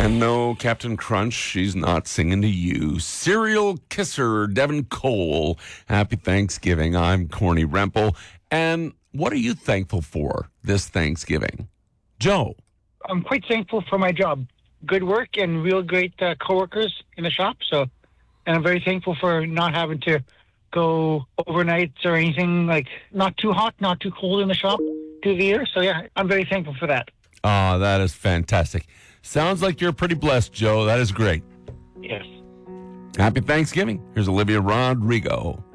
And no, Captain Crunch, she's not singing to you. Serial kisser, Devin Cole. Happy Thanksgiving. I'm Corny Rempel. And what are you thankful for this Thanksgiving? Joe. I'm quite thankful for my job. Good work and real great coworkers in the shop. And I'm very thankful for not having to go overnights or anything, like not too hot, not too cold in the shop through the year. So yeah, I'm very thankful for that. Oh, that is fantastic. Sounds like you're pretty blessed, Joe. That is great. Yes. Happy Thanksgiving. Here's Olivia Rodrigo.